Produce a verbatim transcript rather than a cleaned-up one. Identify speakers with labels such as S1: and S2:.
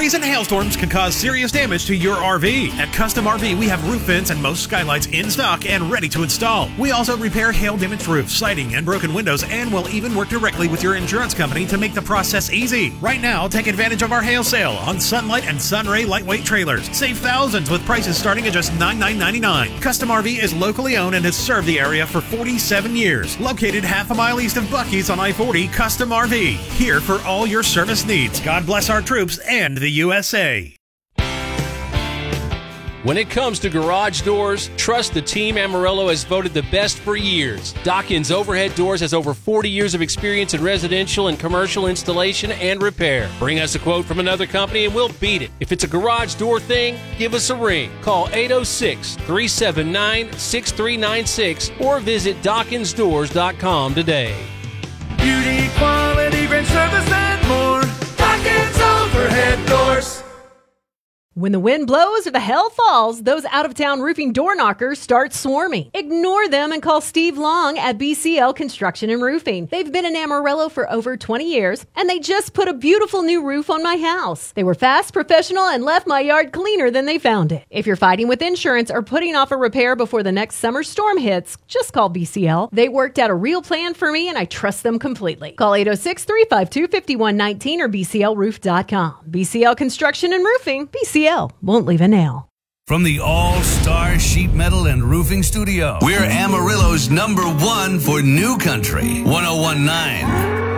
S1: Freezing hailstorms can cause serious damage to your R V. At Custom R V, we have roof vents and most skylights in stock and ready to install. We also repair hail-damaged roofs, siding, and broken windows, and will even work directly with your insurance company to make the process easy. Right now, take advantage of our hail sale on Sunlight and Sunray lightweight trailers. Save thousands with prices starting at just nine thousand nine hundred ninety-nine dollars. Custom R V is locally owned and has served the area for forty-seven years. Located half a mile east of Buc-ee's on I forty, Custom R V. Here for all your service needs. God bless our troops and the U S A.
S2: When it comes to garage doors, trust the team Amarillo has voted the best for years. Dawkins Overhead Doors has over forty years of experience in residential and commercial installation and repair. Bring us a quote from another company and we'll beat it. If it's a garage door thing, give us a ring. Call eight oh six, three seven nine, six three nine six or visit Dawkins Doors dot com today.
S3: Beauty, quality, great service, and more. Dawkins Overhead Doors.
S4: When the wind blows or the hell falls, those out-of-town roofing door knockers start swarming. Ignore them and call Steve Long at B C L Construction and Roofing. They've been in Amarillo for over twenty years, and they just put a beautiful new roof on my house. They were fast, professional, and left my yard cleaner than they found it. If you're fighting with insurance or putting off a repair before the next summer storm hits, just call B C L. They worked out a real plan for me, and I trust them completely. Call eight oh six, three five two, five one one nine or B C L roof dot com. B C L Construction and Roofing. B C L won't leave a nail.
S5: From the All-Star Sheet Metal and Roofing Studio, we're Amarillo's number one for New Country, one oh one point nine.